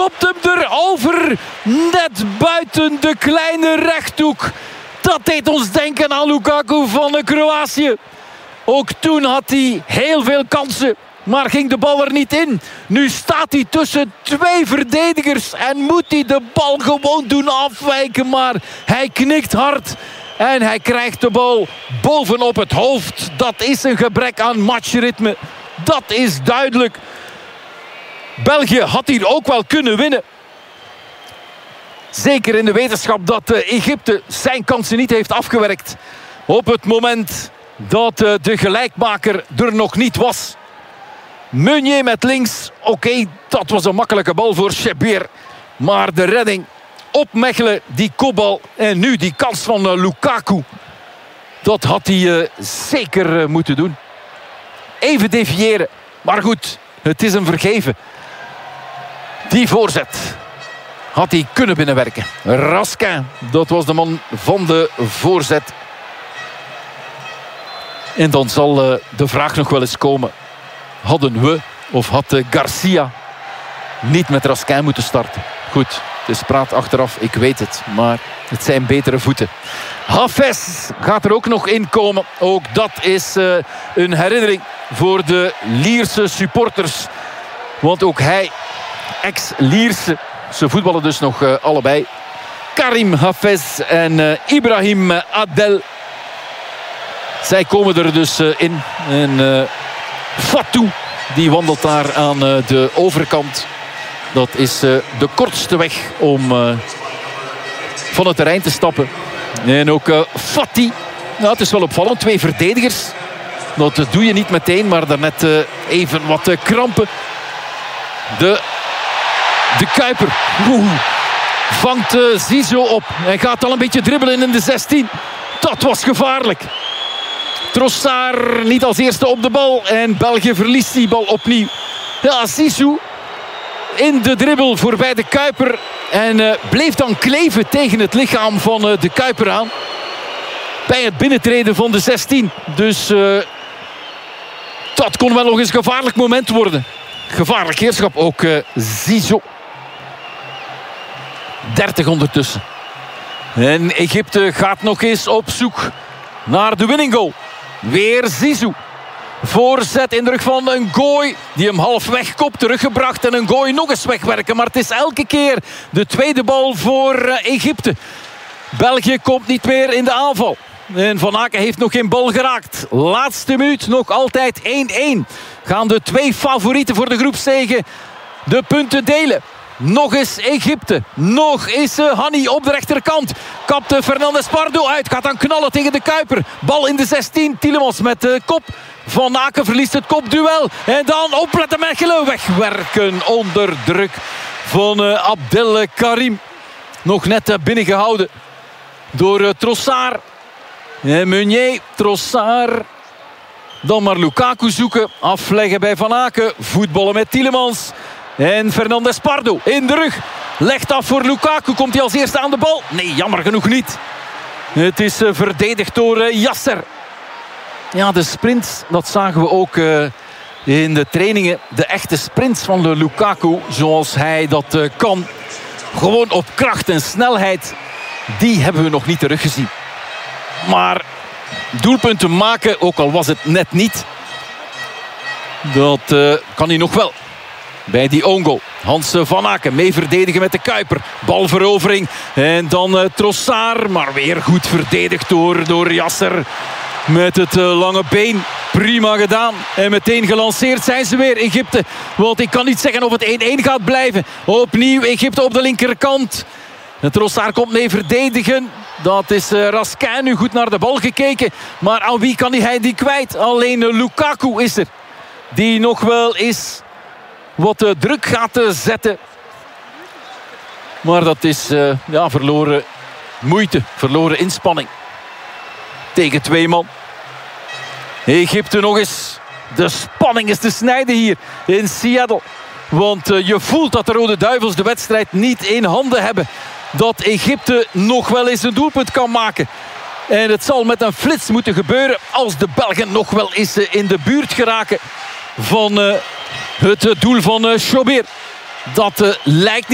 kopt hem erover. Net buiten de kleine rechthoek. Dat deed ons denken aan Lukaku van Kroatië. Ook toen had hij heel veel kansen, maar ging de bal er niet in. Nu staat hij tussen 2 verdedigers en moet hij de bal gewoon doen afwijken. Maar hij knikt hard en hij krijgt de bal bovenop het hoofd. Dat is een gebrek aan matchritme. Dat is duidelijk. België had hier ook wel kunnen winnen. Zeker in de wetenschap dat Egypte zijn kansen niet heeft afgewerkt. Op het moment dat de gelijkmaker er nog niet was. Meunier met links. Oké, dat was een makkelijke bal voor Chebir. Maar de redding op Mechelen, die kopbal. En nu die kans van Lukaku. Dat had hij zeker moeten doen. Even deviëren. Maar goed, het is hem vergeven. Die voorzet had hij kunnen binnenwerken. Raskin, dat was de man van de voorzet. En dan zal de vraag nog wel eens komen. Hadden we of had Garcia niet met Raskin moeten starten? Goed, het is praat achteraf, ik weet het. Maar het zijn betere voeten. Hafez gaat er ook nog in komen. Ook dat is een herinnering voor de Lierse supporters. Want ook hij, ex-Lierse. Ze voetballen dus nog allebei. Karim Hafez en Ibrahim Adel. Zij komen er dus in. En Fatou, die wandelt daar aan de overkant. Dat is de kortste weg om van het terrein te stappen. En ook Fati. Nou, het is wel opvallend. 2 verdedigers. Dat doe je niet meteen, maar daarnet even wat krampen. De Kuiper. Vangt Zizou op. Hij gaat al een beetje dribbelen in de 16. Dat was gevaarlijk. Trossard niet als eerste op de bal. En België verliest die bal opnieuw. Ja, Zizou in de dribbel voorbij de Kuiper. En bleef dan kleven tegen het lichaam van de Kuiper aan. Bij het binnentreden van de 16. Dus dat kon wel nog eens een gevaarlijk moment worden. Gevaarlijk heerschap ook Zizou. 30 ondertussen. En Egypte gaat nog eens op zoek naar de winning goal. Weer Zizou. Voorzet in de rug van een Ngoy. Die hem halfweg kopt, teruggebracht. En een Ngoy nog eens wegwerken. Maar het is elke keer de tweede bal voor Egypte. België komt niet meer in de aanval. En Van Aken heeft nog geen bal geraakt. Laatste minuut, nog altijd 1-1. Gaan de 2 favorieten voor de groepszege de punten delen. Nog eens Egypte. Nog eens Hani op de rechterkant. Kapt Fernandes Pardo uit. Gaat dan knallen tegen de Kuiper. Bal in de 16. Tielemans met de kop. Van Aken verliest het kopduel. En dan opletten Mechelen. Wegwerken onder druk van Abdelkarim. Nog net binnengehouden door Trossard. En Meunier, Trossard. Dan maar Lukaku zoeken. Afleggen bij Van Aken. Voetballen met Tielemans. En Fernandes Pardo in de rug. Legt af voor Lukaku. Komt hij als eerste aan de bal? Nee, jammer genoeg niet. Het is verdedigd door Yasser. Ja, de sprints, dat zagen we ook in de trainingen. De echte sprints van Lukaku, zoals hij dat kan. Gewoon op kracht en snelheid. Die hebben we nog niet teruggezien. Maar doelpunten maken, ook al was het net niet. Dat kan hij nog wel. Bij die ongoal. Hans Van Aken mee verdedigen met de Kuiper. Balverovering. En dan Trossard. Maar weer goed verdedigd door Yasser. Met het lange been. Prima gedaan. En meteen gelanceerd zijn ze weer, Egypte. Want ik kan niet zeggen of het 1-1 gaat blijven. Opnieuw Egypte op de linkerkant. En Trossard komt mee verdedigen. Dat is Raskin. Nu goed naar de bal gekeken. Maar aan wie kan hij die kwijt? Alleen Lukaku is er. Die nog wel eens wat druk gaat zetten. Maar dat is verloren moeite. Verloren inspanning. Tegen 2 man. Egypte nog eens. De spanning is te snijden hier in Seattle. Want je voelt dat de Rode Duivels de wedstrijd niet in handen hebben. Dat Egypte nog wel eens een doelpunt kan maken. En het zal met een flits moeten gebeuren als de Belgen nog wel eens in de buurt geraken van het doel van Chobir. Dat lijkt niet.